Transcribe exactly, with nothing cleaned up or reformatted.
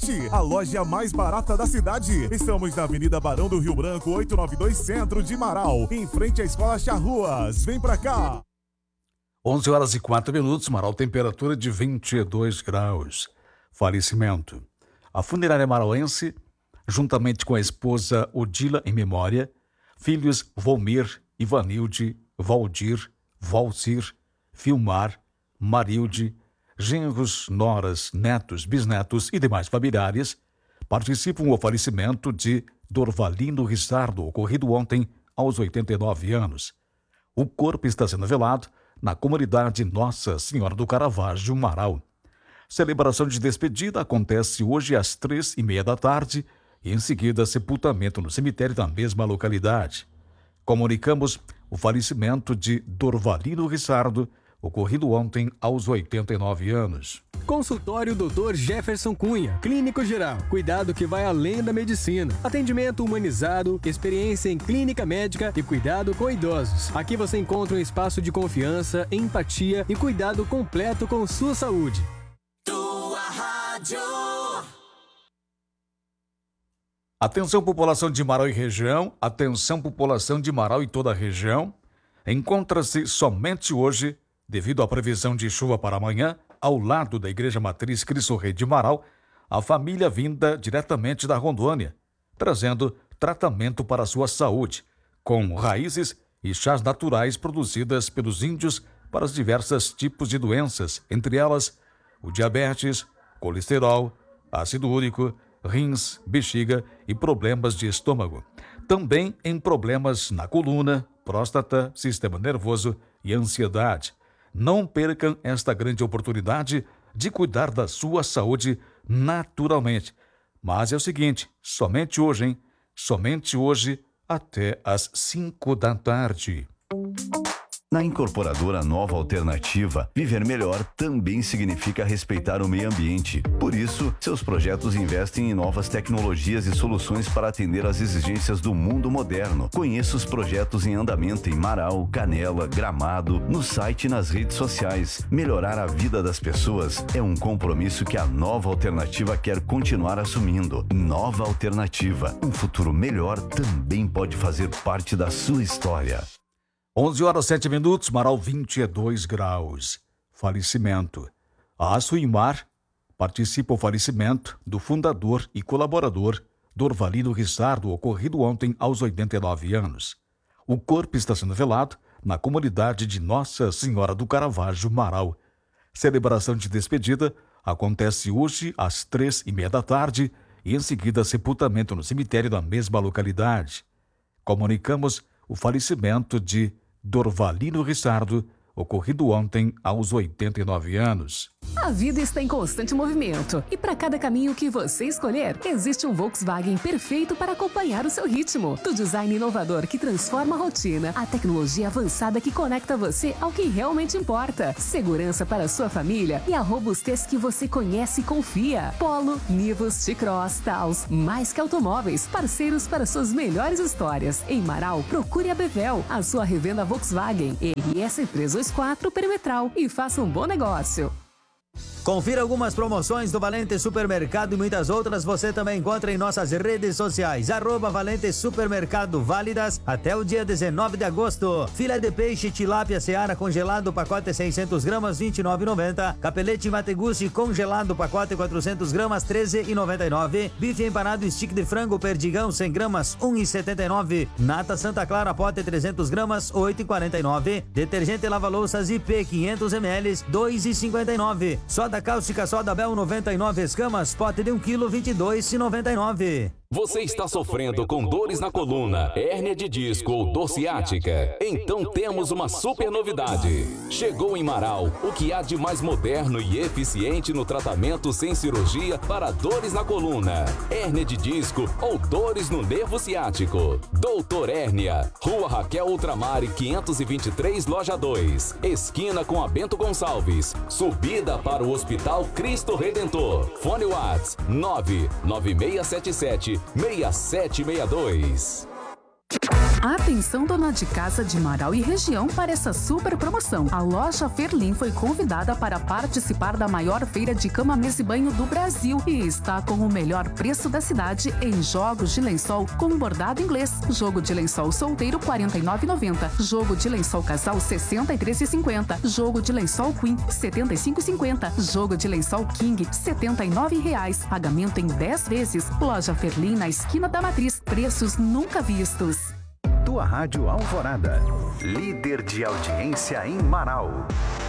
Forte, a loja mais barata da cidade. Estamos na Avenida Barão do Rio Branco, oitocentos e noventa e dois, Centro de Marau, em frente à Escola Charruas. Vem pra cá. onze horas e quatro minutos, Marau, temperatura de vinte e dois graus. Falecimento. A funerária marauense, juntamente com a esposa Odila em memória, filhos Volmir, Ivanilde, Valdir, Valcir, Filmar, Marilde, genros, noras, netos, bisnetos e demais familiares participam do falecimento de Dorvalino Rissardo, ocorrido ontem aos oitenta e nove anos. O corpo está sendo velado na comunidade Nossa Senhora do Caravaggio, Marau. Celebração de despedida acontece hoje às três e meia da tarde e em seguida sepultamento no cemitério da mesma localidade. Comunicamos o falecimento de Dorvalino Rissardo, ocorrido ontem aos oitenta e nove anos. Consultório doutor Jefferson Cunha, clínico geral, cuidado que vai além da medicina. Atendimento humanizado, experiência em clínica médica e cuidado com idosos. Aqui você encontra um espaço de confiança, empatia e cuidado completo com sua saúde. Tua rádio. Atenção população de Marau e região, atenção população de Marau e toda a região. Encontra-se somente hoje, devido à previsão de chuva para amanhã, ao lado da Igreja Matriz Cristo Rei de Marau, a família vinda diretamente da Rondônia, trazendo tratamento para a sua saúde, com raízes e chás naturais produzidas pelos índios para os diversos tipos de doenças, entre elas o diabetes, colesterol, ácido úrico, rins, bexiga e problemas de estômago. Também em problemas na coluna, próstata, sistema nervoso e ansiedade. Não percam esta grande oportunidade de cuidar da sua saúde naturalmente. Mas é o seguinte, somente hoje, hein? Somente hoje até às cinco da tarde. Na Incorporadora Nova Alternativa, viver melhor também significa respeitar o meio ambiente. Por isso, seus projetos investem em novas tecnologias e soluções para atender às exigências do mundo moderno. Conheça os projetos em andamento em Marau, Canela, Gramado, no site e nas redes sociais. Melhorar a vida das pessoas é um compromisso que a Nova Alternativa quer continuar assumindo. Nova Alternativa, um futuro melhor também pode fazer parte da sua história. onze horas e sete minutos, Marau, vinte e dois graus. Falecimento. A Açuimar participa o falecimento do fundador e colaborador Dorvalino Rissardo, ocorrido ontem aos oitenta e nove anos. O corpo está sendo velado na comunidade de Nossa Senhora do Caravaggio, Marau. Celebração de despedida acontece hoje às três e meia da tarde e em seguida sepultamento no cemitério da mesma localidade. Comunicamos o falecimento de Dorvalino Rissardo, ocorrido ontem aos oitenta e nove anos. A vida está em constante movimento e para cada caminho que você escolher, existe um Volkswagen perfeito para acompanhar o seu ritmo. Do design inovador que transforma a rotina, a tecnologia avançada que conecta você ao que realmente importa, segurança para a sua família e a robustez que você conhece e confia. Polo, Nivus, T-Cross, Taos, mais que automóveis, parceiros para suas melhores histórias. Em Marau, procure a Bevel, a sua revenda Volkswagen R S trezentos e vinte e quatro Perimetral e faça um bom negócio. Confira algumas promoções do Valente Supermercado e muitas outras você também encontra em nossas redes sociais. Arroba Valente Supermercado, válidas até o dia dezenove de agosto. Filé de peixe tilápia seara congelado, pacote seiscentos gramas, vinte e nove reais e noventa centavos. Capelete Mategusti congelado, pacote quatrocentos gramas, treze reais e noventa e nove centavos. Bife empanado stick de frango perdigão, cem gramas, um real e setenta e nove centavos. Nata Santa Clara, pote trezentos gramas, oito reais e quarenta e nove centavos. Detergente lava-louças I P quinhentos mililitros, dois reais e cinquenta e nove centavos. Soda cáustica Soda Bel noventa e nove escamas, pote de um quilo, vinte e dois reais e noventa e nove centavos. Você está sofrendo com dores na coluna, hérnia de disco ou dor ciática? Então temos uma super novidade. Chegou em Marau o que há de mais moderno e eficiente no tratamento sem cirurgia para dores na coluna, hérnia de disco ou dores no nervo ciático. Doutor Hérnia, Rua Raquel Ultramar quinhentos e vinte e três, Loja dois, esquina com a Bento Gonçalves, subida para o Hospital Cristo Redentor. Fone WhatsApp nove nove seis sete sete, seis sete seis dois. Atenção, dona de casa de Marau e região, para essa super promoção. A loja Ferlin foi convidada para participar da maior feira de cama, mesa e banho do Brasil e está com o melhor preço da cidade em jogos de lençol com bordado inglês. Jogo de lençol solteiro quarenta e nove reais e noventa centavos. Jogo de lençol casal sessenta e três reais e cinquenta centavos. Jogo de lençol queen setenta e cinco reais e cinquenta centavos. Jogo de lençol king setenta e nove reais. Pagamento em dez vezes. Loja Ferlin na esquina da Matriz. Preços nunca vistos. Tua Rádio Alvorada, líder de audiência em Marau.